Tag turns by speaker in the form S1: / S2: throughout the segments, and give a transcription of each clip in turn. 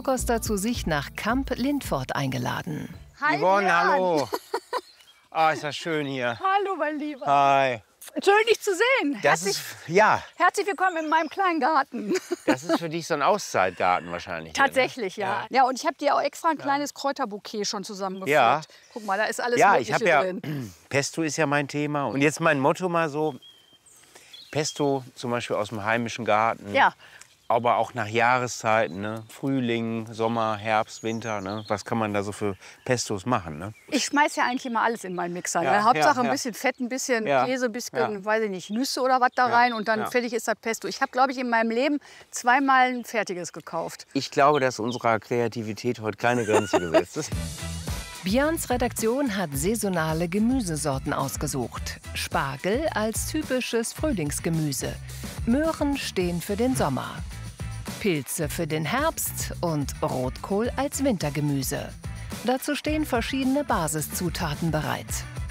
S1: Rohrkoster zu sich nach Kamp-Lindfort eingeladen.
S2: Hi,
S3: Yvonne,
S2: Jan.
S3: hallo. Ah, ist das schön hier.
S2: Hallo, mein Lieber.
S3: Hi.
S2: Schön, dich zu sehen. Herzlich willkommen in meinem kleinen Garten.
S3: Das ist für dich so ein Auszeitgarten wahrscheinlich.
S2: Tatsächlich, ja. Ja, und ich habe dir auch extra ein kleines Kräuterbouquet schon zusammengeführt.
S3: Ja.
S2: Guck mal, da ist alles
S3: Ja,
S2: Mögliche
S3: ich habe ja,
S2: drin.
S3: Pesto ist ja mein Thema. Und jetzt mein Motto mal so, Pesto zum Beispiel aus dem heimischen Garten.
S2: Ja.
S3: Aber auch nach Jahreszeiten, ne? Frühling, Sommer, Herbst, Winter. Ne? Was kann man da so für Pestos machen? Ne?
S2: Ich schmeiß ja eigentlich immer alles in meinen Mixer.
S3: Ja,
S2: Ne? Hauptsache
S3: ja,
S2: ein
S3: ja.
S2: bisschen Fett, ein bisschen
S3: Ja,
S2: Käse, ein bisschen,
S3: ja.
S2: weiß ich nicht, Nüsse oder was da rein. Und dann
S3: ja.
S2: fertig ist das Pesto. Ich habe, glaube ich, in meinem Leben zweimal ein fertiges gekauft.
S3: Ich glaube, dass unserer Kreativität heute keine Grenze gesetzt ist.
S1: Björns Redaktion hat saisonale Gemüsesorten ausgesucht. Spargel als typisches Frühlingsgemüse. Möhren stehen für den Sommer. Pilze für den Herbst und Rotkohl als Wintergemüse. Dazu stehen verschiedene Basiszutaten bereit.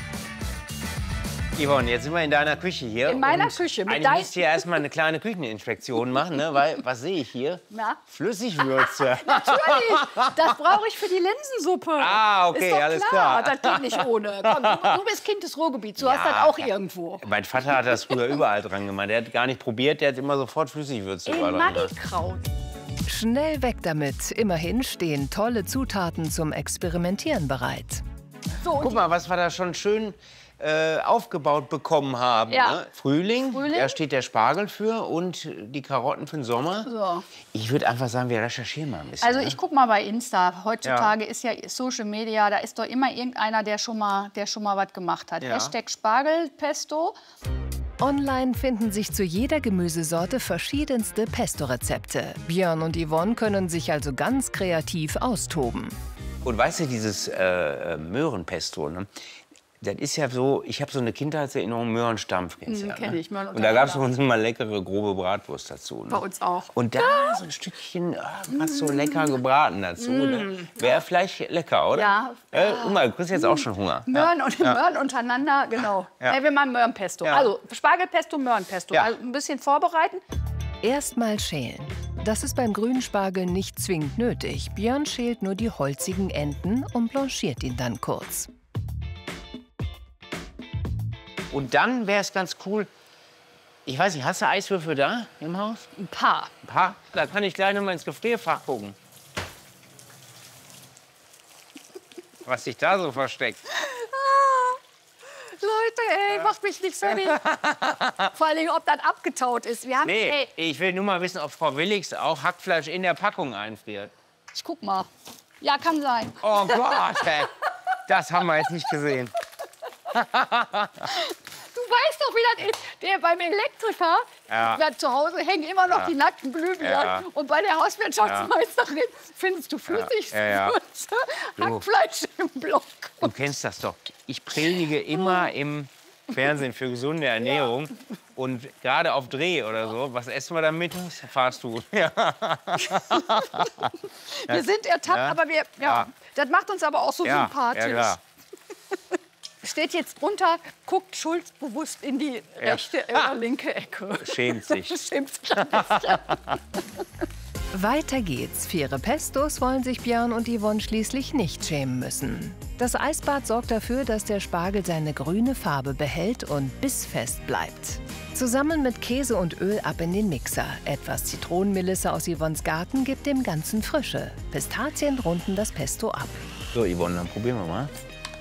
S3: Yvonne, jetzt sind wir in deiner Küche hier.
S2: In meiner
S3: und
S2: Küche, mit
S3: eigentlich müsst ihr erstmal eine kleine Kücheninspektion machen, ne? Weil, was sehe ich hier?
S2: Na?
S3: Flüssigwürze.
S2: Natürlich, das brauche ich für die Linsensuppe.
S3: Ah, okay,
S2: ist doch
S3: alles
S2: klar.
S3: klar.
S2: Das geht nicht ohne. Komm, du bist Kind des Ruhrgebiets, du hast das auch irgendwo.
S3: Mein Vater hat das früher überall dran gemacht. Der hat gar nicht probiert, der hat immer sofort Flüssigwürze
S2: Ey,
S3: überall dran gemacht.
S2: Maggi-Kraut.
S1: Schnell weg damit. Immerhin stehen tolle Zutaten zum Experimentieren bereit.
S2: So, und
S3: Guck mal, was wir da schon schön aufgebaut bekommen haben.
S2: Ja.
S3: Ne? Frühling,
S2: Frühling.
S3: da steht der Spargel für und die Karotten für den Sommer.
S2: So.
S3: Ich würde einfach sagen, wir recherchieren mal ein bisschen.
S2: Also
S3: ne?
S2: ich guck mal bei Insta. Heutzutage ist ja Social Media, da ist doch immer irgendeiner, der schon mal was gemacht hat.
S3: Ja.
S2: Hashtag Spargelpesto.
S1: Online finden sich zu jeder Gemüsesorte verschiedenste Pesto-Rezepte. Björn und Yvonne können sich also ganz kreativ austoben.
S3: Und weißt du, dieses Möhrenpesto, ne? Das ist ja so, ich habe so eine Kindheitserinnerung, Möhrenstampf. Kennst du ja,
S2: kenn
S3: ne?
S2: ich, Möhren
S3: Und da gab es für
S2: untereinander.
S3: uns immer leckere, grobe Bratwurst dazu. Ne?
S2: Bei uns auch.
S3: Und da so ein Stückchen, was so lecker gebraten dazu. Ne? Wäre vielleicht lecker, oder?
S2: Ja.
S3: Guck mal, du kriegst jetzt auch schon Hunger.
S2: Möhren und Möhren untereinander, genau.
S3: Ja.
S2: Ja, wir machen Möhrenpesto.
S3: Ja.
S2: Also Spargelpesto, Möhrenpesto.
S3: Ja.
S2: Also ein bisschen vorbereiten.
S1: Erstmal schälen. Das ist beim grünen Spargel nicht zwingend nötig. Björn schält nur die holzigen Enden und blanchiert ihn dann kurz.
S3: Und dann wäre es ganz cool, ich weiß nicht, hast du Eiswürfel da im Haus?
S2: Ein paar.
S3: Ein paar? Da kann ich gleich noch mal ins Gefrierfach gucken. Was sich da so versteckt.
S2: Leute, ey, macht mich nicht fertig. Vor allem, ob das abgetaut ist. Wir haben,
S3: Nee,
S2: ey,
S3: ich will nur mal wissen, ob Frau Willigs auch Hackfleisch in der Packung einfriert.
S2: ich guck mal. Ja, kann sein.
S3: Oh Gott, ey. Das haben wir jetzt nicht gesehen.
S2: Du weißt doch, wie das ist. Der beim Elektriker,
S3: Ja.
S2: zu Hause hängen immer noch
S3: Ja.
S2: die nackten Glühbirnen.
S3: Ja.
S2: Und bei der Hauswirtschaftsmeisterin findest du Flüssigwürze,
S3: Ja. Du.
S2: Hackfleisch im Block.
S3: Du kennst das doch. Ich predige immer im Fernsehen für gesunde Ernährung. Und gerade auf Dreh oder so, was essen wir dann mittags? Fastfood. Ja.
S2: Wir sind ertappt,
S3: Ja.
S2: aber wir, ja, das macht uns aber auch so
S3: Ja,
S2: sympathisch.
S3: ja, klar.
S2: Steht jetzt drunter, guckt schuldbewusst in die rechte oder linke Ecke.
S3: Schämt sich.
S2: Schämt sich ein bisschen.
S1: Weiter geht's. Faire Pestos wollen sich Björn und Yvonne schließlich nicht schämen müssen. Das Eisbad sorgt dafür, dass der Spargel seine grüne Farbe behält und bissfest bleibt. Zusammen mit Käse und Öl ab in den Mixer. Etwas Zitronenmelisse aus Yvonnes Garten gibt dem Ganzen Frische. Pistazien runden das Pesto ab.
S3: So, Yvonne, dann probieren wir mal.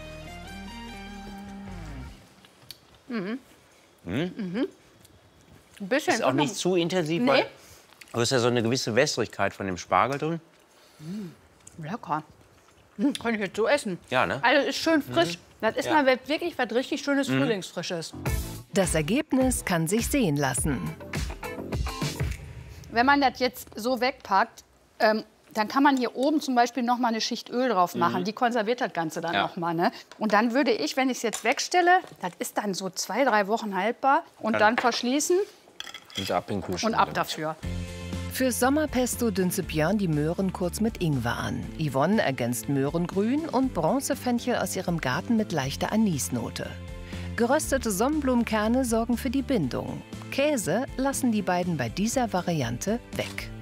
S2: Ein bisschen.
S3: Ist auch nicht zu intensiv,
S2: Nee.
S3: weil du hast ja so eine gewisse Wässrigkeit von dem Spargel drin.
S2: Lecker. Kann ich jetzt so essen.
S3: Ja, ne?
S2: Also ist schön frisch. Das ist
S3: Ja.
S2: mal wirklich was richtig schönes Frühlingsfrisches.
S1: Das Ergebnis kann sich sehen lassen.
S2: Wenn man das jetzt so wegpackt, dann kann man hier oben zum Beispiel noch mal eine Schicht Öl drauf machen. Die konserviert das Ganze dann
S3: Ja.
S2: noch mal. Ne? Und dann würde ich, wenn ich es jetzt wegstelle, das ist dann so 2, 3 Wochen haltbar, und dann verschließen
S3: Und ab in den Kühlschrank.
S2: und ab dafür.
S1: Fürs Sommerpesto dünste Björn die Möhren kurz mit Ingwer an. Yvonne ergänzt Möhrengrün und Bronzefenchel aus ihrem Garten mit leichter Anisnote. Geröstete Sonnenblumenkerne sorgen für die Bindung. Käse lassen die beiden bei dieser Variante weg.